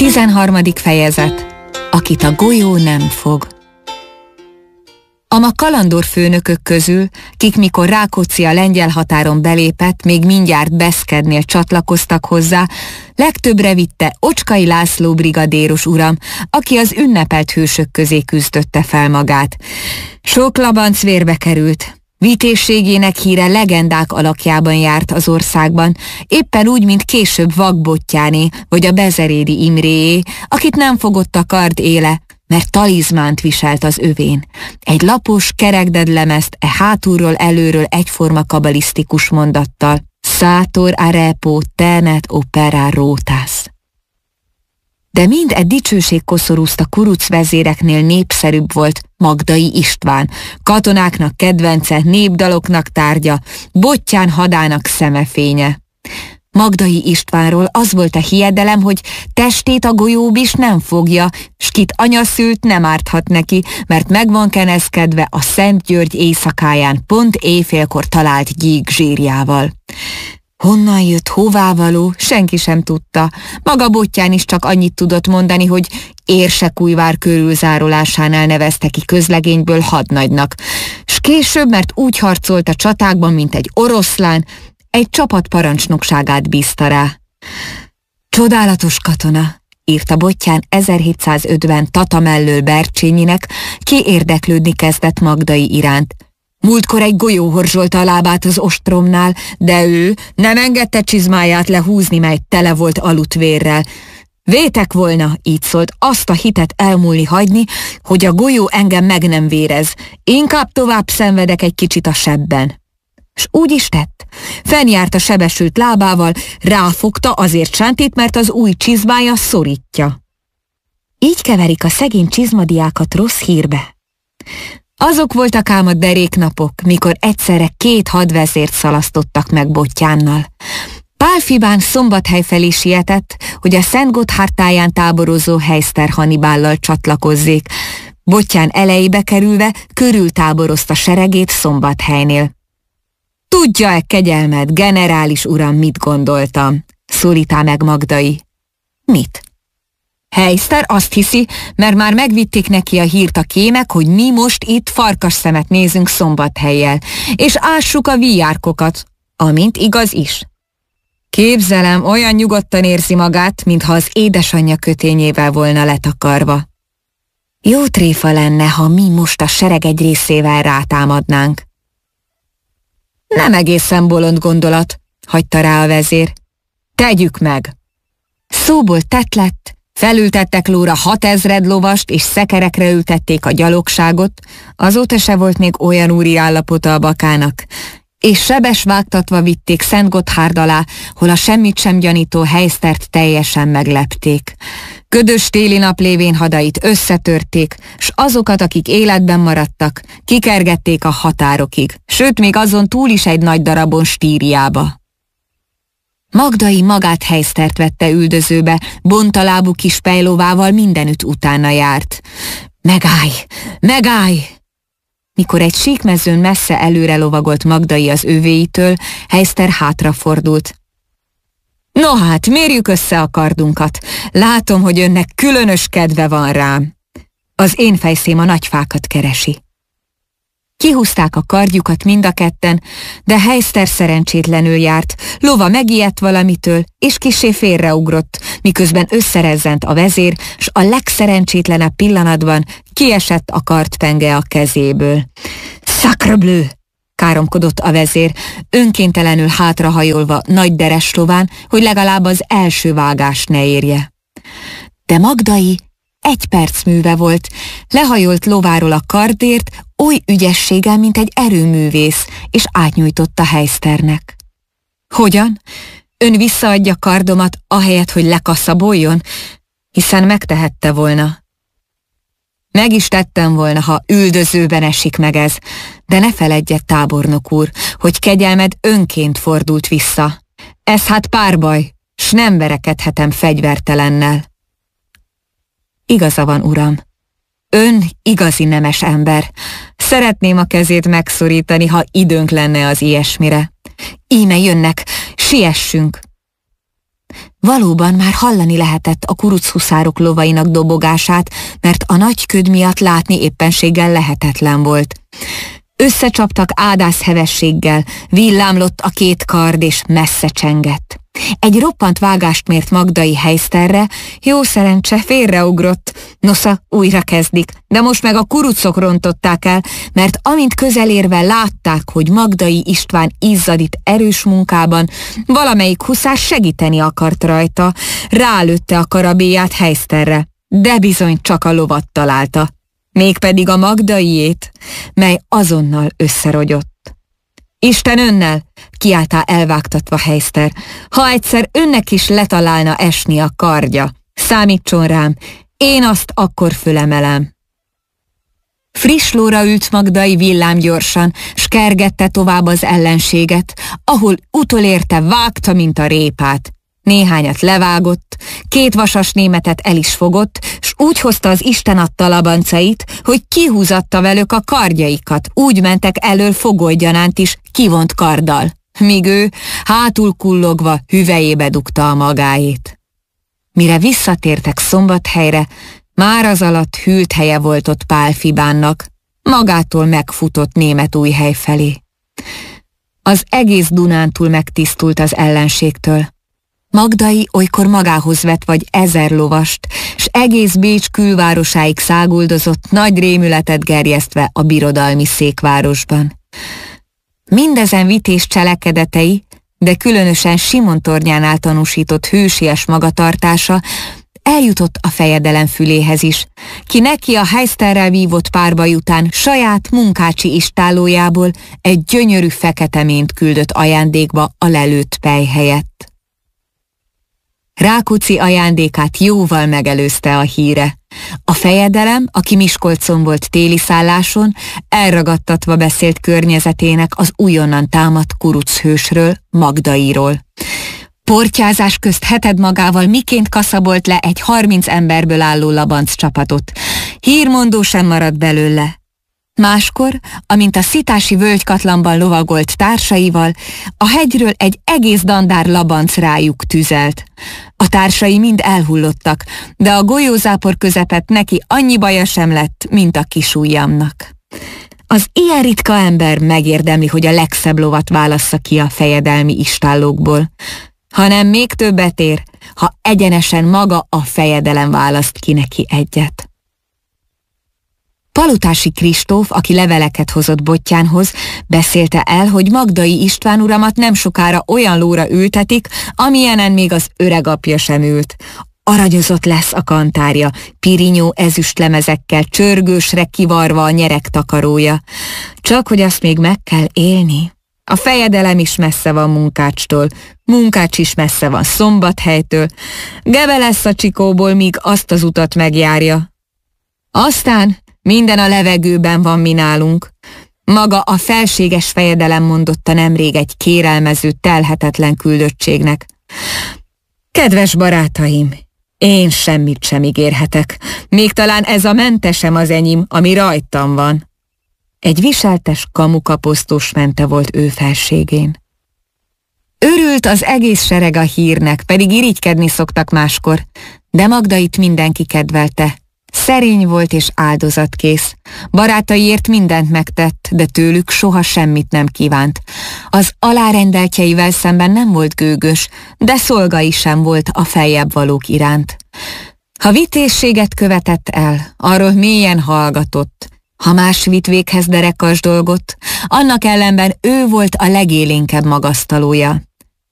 13. fejezet. Akit a golyó nem fog. A ma kalandorfőnökök közül, kik mikor Rákóczi a lengyel határon belépett, még mindjárt Beszkednél csatlakoztak hozzá, legtöbbre vitte Ocskai László brigadéros uram, aki az ünnepelt hősök közé küzdötte fel magát. Sok labanc vérbe került. Vitézségének híre legendák alakjában járt az országban, éppen úgy, mint később Vakbottyáné vagy a Bezerédi Imréé, akit nem fogott a kard éle, mert talizmánt viselt az övén. Egy lapos, kerekdedlemezt hátulról előről egyforma kabalisztikus mondattal. Szátor arepo tenet opera rotas. De mind dicsőségkoszorúzta kuruc vezéreknél népszerűbb volt Magdai István, katonáknak kedvence, népdaloknak tárgya, Bottyán hadának szemefénye. Magdai Istvánról az volt a hiedelem, hogy testét a golyóbis nem fogja, s kit anya szült, nem árthat neki, mert meg van keneszkedve a Szent György éjszakáján pont éjfélkor talált gyík zsírjával. Honnan jött, hová való, senki sem tudta. Maga Bottyán is csak annyit tudott mondani, hogy Érsekújvár körülzárolásánál nevezte ki közlegényből hadnagynak, s később, mert úgy harcolt a csatákban, mint egy oroszlán, egy csapat parancsnokságát bízta rá. Csodálatos katona, írta Bottyán 1705-ben Tata mellől Bercsényinek, ki érdeklődni kezdett Magdai iránt. Múltkor egy golyó horzsolta a lábát az ostromnál, de ő nem engedte csizmáját lehúzni, mely tele volt alutvérrel. Vétek volna, így szólt, azt a hitet elmúlni hagyni, hogy a golyó engem meg nem vérez, inkább tovább szenvedek egy kicsit a sebben. S úgy is tett. Fennjárt a sebesült lábával, ráfogta azért sántít, mert az új csizmája szorítja. Így keverik a szegény csizmadiákat rossz hírbe. Azok voltak ám a deréknapok, mikor egyszerre 2 hadvezért szalasztottak meg Bottyánnal. Pál Fibán Szombathely felé sietett, hogy a Szent Gotthárd táján táborozó Heiszter Hannibállal csatlakozzék. Bottyán elejébe kerülve körültáborozta seregét Szombathelynél. Tudja-e, kegyelmed, generális uram, mit gondoltam? Szólítá meg Magdai. Mit? Heiszter azt hiszi, mert már megvitték neki a hírt a kémek, hogy mi most itt farkasszemet nézünk Szombathellyel, és ássuk a víjárkokat, amint igaz is. Képzelem, olyan nyugodtan érzi magát, mintha az édesanyja kötényével volna letakarva. Jó tréfa lenne, ha mi most a sereg egy részével rátámadnánk. Nem egészen bolond gondolat, hagyta rá a vezér. Tegyük meg! Szóból tett lett, felültettek lóra 6000 lovast, és szekerekre ültették a gyalogságot, azóta se volt még olyan úri állapota a bakának, és sebes vágtatva vitték Szent Gotthárd alá, hol a semmit sem gyanító Heisztert teljesen meglepték. Ködös téli nap lévén hadait összetörték, s azokat, akik életben maradtak, kikergették a határokig, sőt még azon túl is egy nagy darabon Stíriába. Magdai magát Heisztert vette üldözőbe, bontalábú kis pejlovával mindenütt utána járt. Megállj! Megállj! Mikor egy síkmezőn messze előre lovagolt Magdai az övéitől, Heiszter hátrafordult. No hát, mérjük össze a kardunkat. Látom, hogy önnek különös kedve van rám. Az én fejszém a nagyfákat keresi. Kihúzták a kardjukat mind a ketten, de Heiszter szerencsétlenül járt, lova megijedt valamitől, és kissé félreugrott, miközben összerezzent a vezér, s a legszerencsétlenebb pillanatban kiesett a kardpenge a kezéből. Sacre bleu! Káromkodott a vezér, önkéntelenül hátrahajolva nagy deres lován, hogy legalább az első vágást ne érje. De Magdai 1 perc műve volt, lehajolt lováról a kardért, oly ügyességgel, mint egy erőművész, és átnyújtotta Heiszternek. Hogyan? Ön visszaadja kardomat, ahelyett, hogy lekaszaboljon? Hiszen megtehette volna. Meg is tettem volna, ha üldözőben esik meg ez, de ne feledje, tábornok úr, hogy kegyelmed önként fordult vissza. Ez hát párbaj, s nem verekedhetem fegyvertelennel. Igaza van, uram. Ön igazi nemes ember. Szeretném a kezét megszorítani, ha időnk lenne az ilyesmire. Íme jönnek, siessünk! Valóban már hallani lehetett a kuruczhuszárok lovainak dobogását, mert a nagy köd miatt látni éppenséggel lehetetlen volt. Összecsaptak ádászhevességgel, villámlott a két kard és messze csengett. Egy roppant vágást mért Magdai Heiszterre, jó szerencse félreugrott. Nosza, újra kezdik, de most meg a kurucok rontották el, mert amint közelérve látták, hogy Magdai István izzadít erős munkában, valamelyik huszár segíteni akart rajta, rálőtte a karabélyát Heiszterre, de bizony csak a lovat találta. Mégpedig a Magdaiét, mely azonnal összerogyott. Isten önnel, kiáltá elvágtatva Heiszter, ha egyszer önnek is letalálna esni a kardja, számítson rám, én azt akkor fölemelem. Friss lóra ült Magdai villámgyorsan, s kergette tovább az ellenséget, ahol utolérte vágta, mint a répát. Néhányat levágott, 2 vasas németet el is fogott, s úgy hozta az Isten adta labancait, hogy kihúzatta velük a kardjaikat, úgy mentek elől fogolygyanánt is, kivont karddal, míg ő hátul kullogva hüvelyébe dugta a magáét. Mire visszatértek Szombathelyre, már az alatt hűlt helye volt ott Pál Fibánnak, magától megfutott Németújhely felé. Az egész Dunántúl megtisztult az ellenségtől. Magdai olykor magához vett vagy 1000 lovast, s egész Bécs külvárosáig száguldozott, nagy rémületet gerjesztve a birodalmi székvárosban. Mindezen vités cselekedetei, de különösen Simontornyánál tanúsított hősies magatartása eljutott a fejedelem füléhez is, ki neki a Heiszterrel vívott párbaj után saját munkácsi istállójából egy gyönyörű feketeményt küldött ajándékba a lelőtt pej helyett. Rákóczi ajándékát jóval megelőzte a híre. A fejedelem, aki Miskolcon volt téli szálláson, elragadtatva beszélt környezetének az újonnan támadt kuruchősről, Magdairól. Portyázás közt heted magával miként kaszabolt le egy 30 emberből álló labanc csapatot. Hírmondó sem maradt belőle. Máskor, amint a szitási völgykatlanban lovagolt társaival, a hegyről egy egész dandár labanc rájuk tüzelt. A társai mind elhullottak, de a golyózápor közepett neki annyi baja sem lett, mint a kisujjamnak. Az ilyen ritka ember megérdemli, hogy a legszebb lovat válassza ki a fejedelmi istállókból, hanem még többet ér, ha egyenesen maga a fejedelem választ ki neki egyet. Palutási Kristóf, aki leveleket hozott bottyánhoz, beszélte el, hogy Magdai István uramat nem sokára olyan lóra ültetik, amilyenen még az öregapja sem ült. Aranyozott lesz a kantárja, pirinyó ezüstlemezekkel, csörgősre kivarva a nyereg takarója. Csak hogy azt még meg kell élni. A fejedelem is messze van Munkácstól, Munkács is messze van Szombathelytől, gebe lesz a Csikóból, míg azt az utat megjárja. Aztán minden a levegőben van mi nálunk. Maga a felséges fejedelem mondotta nemrég egy kérelmező, telhetetlen küldöttségnek. Kedves barátaim, én semmit sem ígérhetek, még talán ez a mentesem az enyém, ami rajtam van. Egy viseltes kamukaposztós mente volt ő felségén. Örült az egész sereg a hírnek, pedig irigykedni szoktak máskor, de Magdait mindenki kedvelte. Szerény volt és áldozatkész. Barátaiért mindent megtett, de tőlük soha semmit nem kívánt. Az alárendeltjeivel szemben nem volt gőgös, de szolgai sem volt a feljebb valók iránt. Ha vitézséget követett el, arról mélyen hallgatott. Ha más vitt véghez derekas dolgot, annak ellenben ő volt a legélénkebb magasztalója.